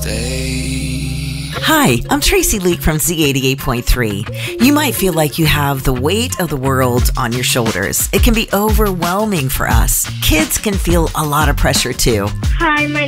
stay. Hi, I'm Tracy Leak from Z88.3. You might feel like you have the weight of the world on your shoulders. It can be overwhelming for us. Kids can feel a lot of pressure too. Hi, my